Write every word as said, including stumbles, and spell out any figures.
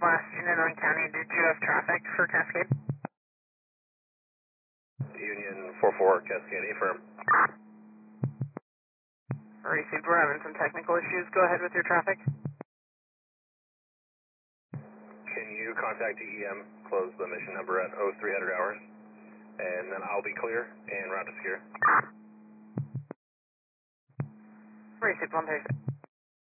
last unit on county, did you have traffic for Cascade? Union four four, Cascade, affirm. Received, we're having some technical issues. Go ahead with your traffic. Can you contact D E M, close the mission number at oh three hundred hours, and then I'll be clear and route to secure. Received, one thirty-six.